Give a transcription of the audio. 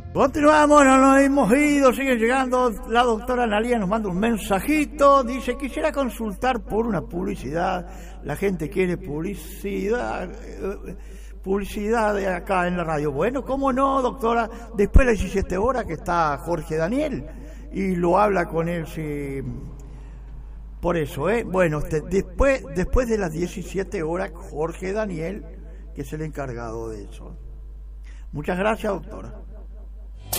Continuamos, no nos hemos ido, siguen llegando. La doctora Analía nos manda un mensajito, dice: quisiera consultar por una publicidad. La gente quiere publicidad de acá en la radio. Bueno, ¿cómo no, doctora? Después de las 17 horas que está Jorge Daniel y lo habla con él, sí. Por eso, bueno, después de las 17 horas, Jorge Daniel, que es el encargado de eso. Muchas gracias, doctora.